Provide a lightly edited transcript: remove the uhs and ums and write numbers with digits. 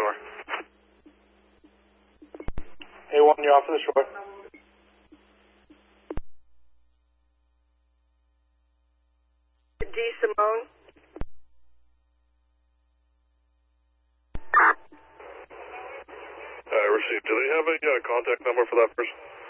shore. A1, you're off of the shore. D. Simone. Received. Do they have a contact number for that person?